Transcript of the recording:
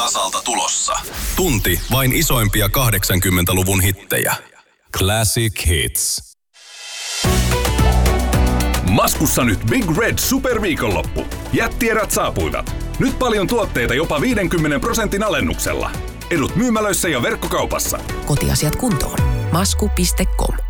tasalta tulossa. Tunti vain isoimpia 80-luvun hittejä. Classic Hits. Maskussa nyt Big Red Superviikonloppu. Jättierät saapuivat. Nyt paljon tuotteita jopa 50% alennuksella. Edut myymälöissä ja verkkokaupassa. Kotiasiat kuntoon. Masku.com